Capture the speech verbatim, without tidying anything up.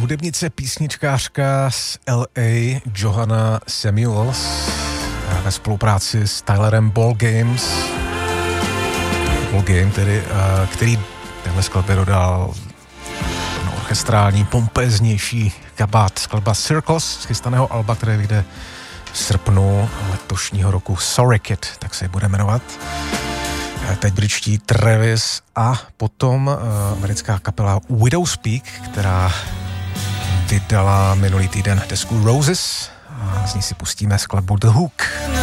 hudebnice, písničkářka z L A Johanna Samuels ve spolupráci s Tylerem Ball Games, Ball Game tedy, který téhle skladbě dodal no, orchestrální, pompéznější kabát. Skladba Circles z chystaného alba, které vyjde v srpnu letošního roku, Sorry Kid, tak se bude jmenovat. Teď britští Travis a potom uh, americká kapela Widowspeak, která vydala minulý týden desku Roses a z ní si pustíme skladbu The Hook.